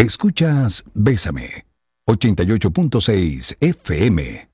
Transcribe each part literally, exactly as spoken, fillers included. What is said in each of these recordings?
Escuchas Bésame, ochenta y ocho punto seis F M.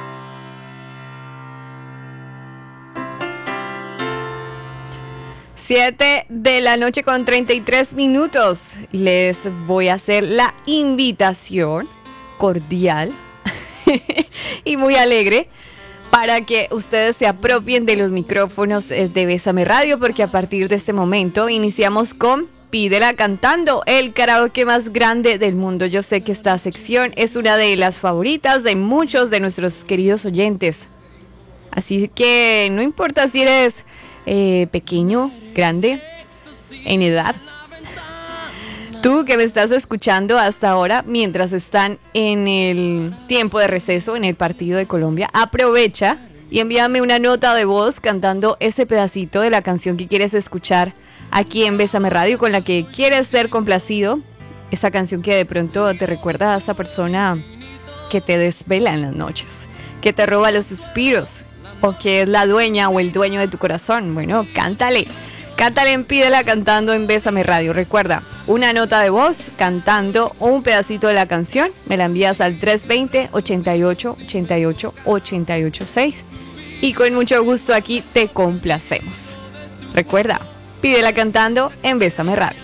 Siete de la noche con treinta y tres minutos. Les voy a hacer la invitación cordial y muy alegre para que ustedes se apropien de los micrófonos de Bésame Radio, porque a partir de este momento iniciamos con Pídela Cantando, el karaoke más grande del mundo. Yo sé que esta sección es una de las favoritas de muchos de nuestros queridos oyentes. Así que no importa si eres eh, pequeño, grande, en edad. Tú que me estás escuchando hasta ahora, mientras están en el tiempo de receso en el partido de Colombia, aprovecha y envíame una nota de voz cantando ese pedacito de la canción que quieres escuchar aquí en Bésame Radio, con la que quieres ser complacido. Esa canción que de pronto te recuerda a esa persona que te desvela en las noches, que te roba los suspiros, o que es la dueña o el dueño de tu corazón. Bueno, cántale. Cántale en Pídela Cantando en Bésame Radio. Recuerda, una nota de voz cantando un pedacito de la canción. Me la envías al tres dos cero, ochenta y ocho, ochenta y ocho, ochenta y ocho seis. Y con mucho gusto aquí te complacemos. Recuerda, Pídela Cantando en Bésame Radio.